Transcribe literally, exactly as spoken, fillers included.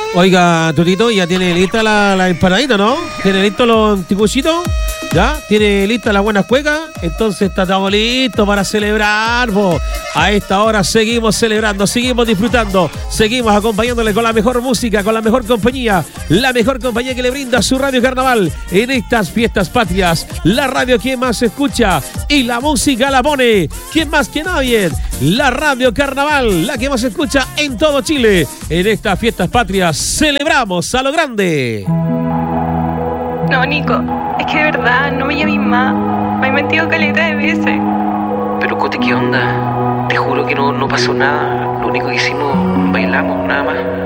Oiga, Tutito, ¿ya tiene lista la, la empanadita, no? ¿Tiene listo los anticuchitos? ¿Ya? ¿Tiene lista las buenas cuecas? Entonces estamos listos para celebrar, po. A esta hora seguimos celebrando, seguimos disfrutando, seguimos acompañándole con la mejor música, con la mejor compañía, la mejor compañía que le brinda su Radio Carnaval en estas fiestas patrias. La radio que más se escucha y la música la pone, ¿quién más que nadie? La Radio Carnaval, la que más se escucha en todo Chile. En estas fiestas patrias celebramos a lo grande. No, Nico, es que de verdad no me llames más. Me he mentido caleta de veces. Pero Cote, ¿qué onda? Te juro que no, no pasó nada. Lo único que hicimos, bailamos, nada más.